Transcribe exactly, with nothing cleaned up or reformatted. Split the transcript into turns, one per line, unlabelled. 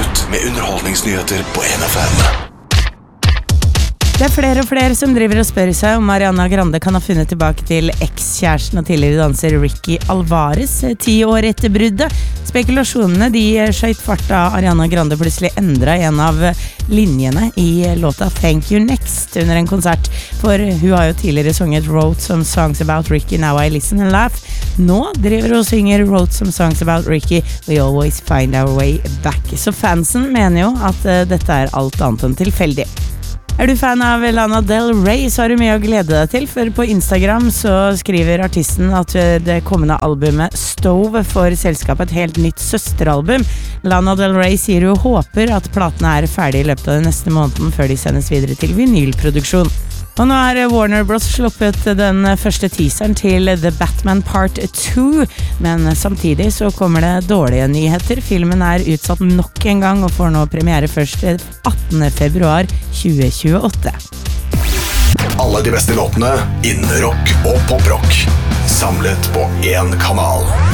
minutt med underholdningsnyheter på N F M.
Det er flere og flere som driver og spør seg om Ariana Grande kan ha funnet tilbake til eks-kjæresten og tidligere danser Ricky Alvarez ti år etter bruddet. Spekulasjonene de skjøt fart da Ariana Grande plutselig endret en av linjene i låta Thank You Next under en konsert. For hun har jo tidligere sunget Wrote Some Songs About Ricky, Now I Listen and Laugh. Nå driver hun og synger Wrote Some Songs About Ricky, We Always Find Our Way Back. Så fansen mener jo at uh, dette er alt annet enn tilfeldig. Er du fan av Lana Del Rey, så har du mye å glede deg til, for på Instagram så skriver artisten at det kommende albumet Stove får selskapet et helt nytt søsteralbum. Lana Del Rey sier hun håper at platene er ferdig i løpet av den neste måneden før de sendes videre til vinylproduksjon. Og nå er Warner Bros. Sluppet den første teaseren til The Batman Part to, men samtidig så kommer det dårlige nyheter. Filmen er utsatt nok en gang og får nå premiere først attende februar tjue tjueåtte.
Alle de beste låtene innen rock og poprock, samlet på én kanal.